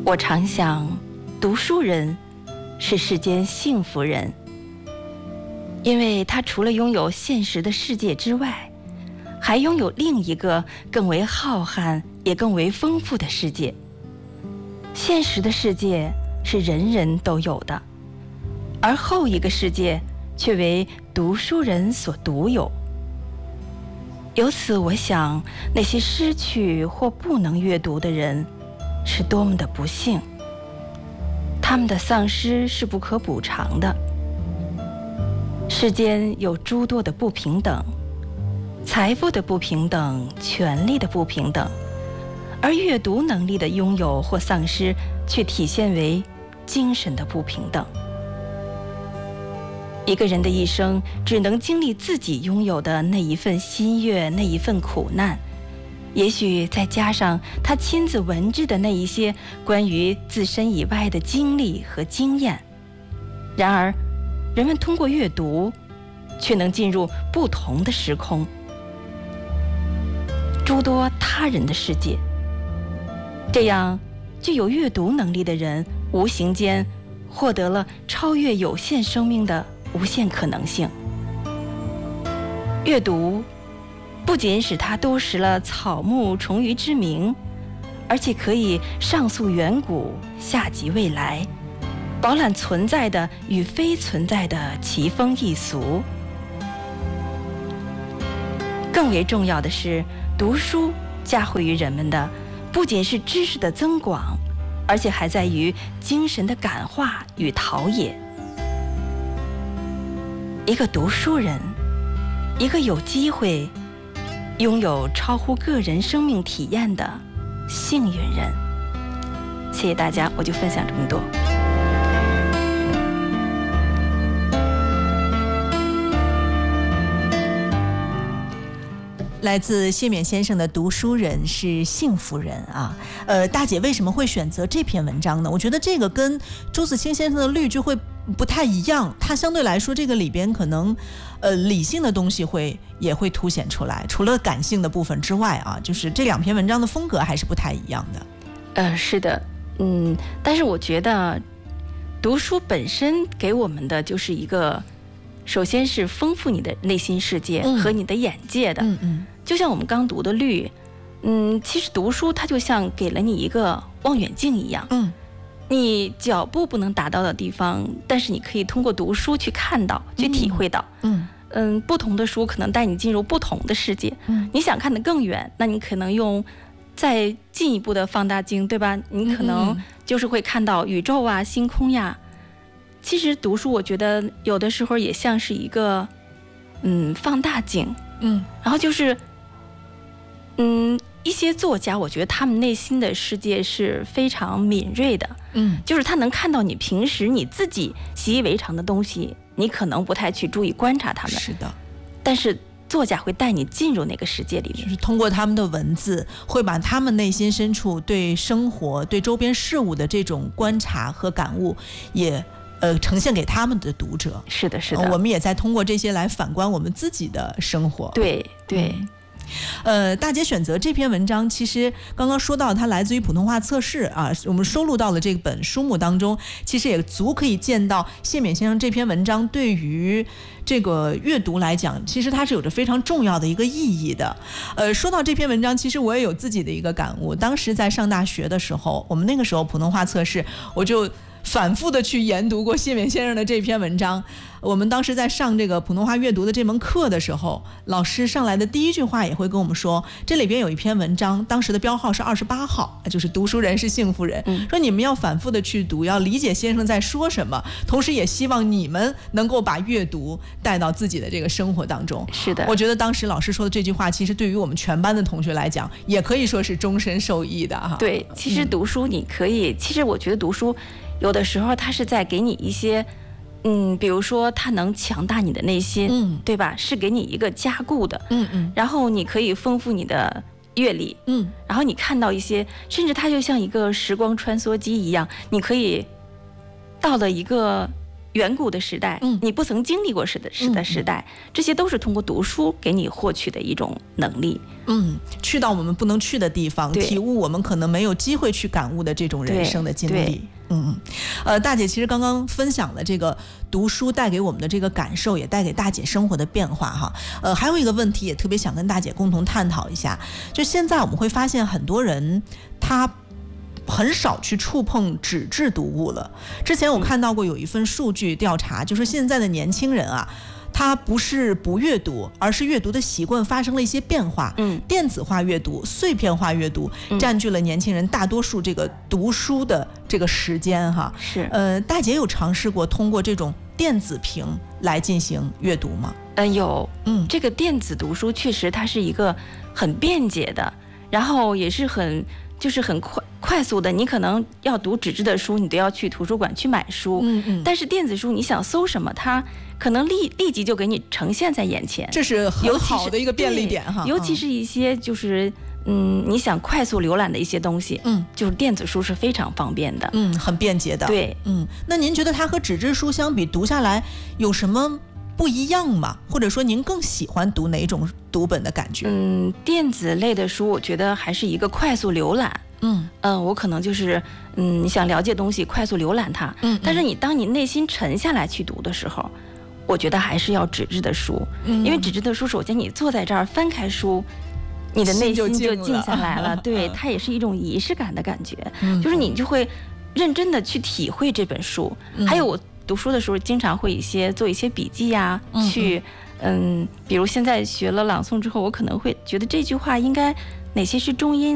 我常想，读书人是世间幸福人，因为他除了拥有现实的世界之外，还拥有另一个更为浩瀚也更为丰富的世界。现实的世界是人人都有的，而后一个世界却为读书人所独有。由此我想，那些失去或不能阅读的人是多么的不幸，他们的丧失是不可补偿的。世间有诸多的不平等，财富的不平等，权力的不平等，而阅读能力的拥有或丧失却体现为精神的不平等。一个人的一生只能经历自己拥有的那一份心悦，那一份苦难，也许再加上他亲自闻知的那一些关于自身以外的经历和经验。然而人们通过阅读却能进入不同的时空，诸多他人的世界。这样具有阅读能力的人无形间获得了超越有限生命的无限可能性。阅读不仅使他多识了草木虫鱼之名，而且可以上溯远古，下及未来，饱览存在的与非存在的奇风异俗。更为重要的是，读书加惠于人们的不仅是知识的增广，而且还在于精神的感化与陶冶。一个读书人，一个有机会拥有超乎个人生命体验的幸运人。谢谢大家，我就分享这么多。 来自谢冕先生的读书人是幸福人啊。大姐为什么会选择这篇文章呢？我觉得这个跟朱自清先生的律句会不太一样，它相对来说这个里边可能理性的东西也会凸显出来，除了感性的部分之外啊，就是这两篇文章的风格还是不太一样的。 是的，但是我觉得读书本身给我们的就是一个，首先是丰富你的内心世界和你的眼界的。就像我们刚读的律，其实读书它就像给了你一个望远镜一样。你脚步不能达到的地方，但是你可以通过读书去看到，去体会到。不同的书可能带你进入不同的世界。你想看得更远，那你可能用再进一步的放大镜，对吧？你可能就是会看到宇宙啊、星空呀。其实读书我觉得有的时候也像是一个放大镜。然后就是一些作家，我觉得他们内心的世界是非常敏锐的。就是他能看到你平时你自己习以为常的东西，你可能不太去注意观察他们。 是的， 但是作家会带你进入那个世界里面， 就是通过他们的文字，会把他们内心深处对生活、对周边事物的这种观察和感悟，也呈现给他们的读者。 是的，是的。 我们也在通过这些来反观我们自己的生活。 对对。 大姐选择这篇文章，其实刚刚说到它来自于普通话测试啊，我们收录到了这本书目当中，其实也足可以见到谢冕先生这篇文章对于这个阅读来讲，其实它是有着非常重要的一个意义的。说到这篇文章，其实我也有自己的一个感悟。当时在上大学的时候，我们那个时候普通话测试，我就反复的去研读过谢冕先生的这篇文章。我们当时在上这个普通话阅读的这门课的时候，老师上来的第一句话也会跟我们说，这里边有一篇文章，当时的标号是28号，就是读书人是幸福人，说你们要反复的去读，要理解先生在说什么，同时也希望你们能够把阅读带到自己的这个生活当中。 是的， 我觉得当时老师说的这句话，其实对于我们全班的同学来讲，也可以说是终身受益的哈。 对，其实读书你可以，其实我觉得读书有的时候它是在给你一些比如说它能强大你的内心，对吧？是给你一个加固的，然后你可以丰富你的阅历，然后你看到一些，甚至它就像一个时光穿梭机一样，你可以到了一个远古的时代，你不曾经历过时代，这些都是通过读书给你获取的一种能力。 去到我们不能去的地方，体悟我们可能没有机会去感悟的这种人生的经历。大姐其实刚刚分享了这个读书带给我们的这个感受，也带给大姐生活的变化哈。还有一个问题也特别想跟大姐共同探讨一下，就现在我们会发现很多人他很少去触碰纸质读物了。之前我看到过有一份数据调查，就是现在的年轻人啊，他不是不阅读，而是阅读的习惯发生了一些变化。电子化阅读、碎片化阅读占据了年轻人大多数这个读书的这个时间哈。 是， 大姐有尝试过通过这种电子屏来进行阅读吗？ 有。这个电子读书确实它是一个很便捷的，然后也是很快速的。你可能要读纸质的书，你都要去图书馆去买书。但是电子书你想搜什么，它可能立即就给你呈现在眼前， 这是很好的一个便利点哈。 尤其是一些就是你想快速浏览的一些东西，就是电子书是非常方便的， 很便捷的。 对， 那您觉得它和纸质书相比，读下来有什么不一样吗？或者说您更喜欢读哪种读本的感觉？ 电子类的书我觉得还是一个快速浏览。我可能就是你想了解东西，快速浏览它。但是当你内心沉下来去读的时候，我觉得还是要纸质的书。因为纸质的书，首先你坐在这儿翻开书，你的内心就静下来了。对，它也是一种仪式感的感觉，就是你就会认真的去体会这本书。还有我读书的时候经常会做一些笔记呀，去比如现在学了朗诵之后，我可能会觉得这句话应该哪些是重音，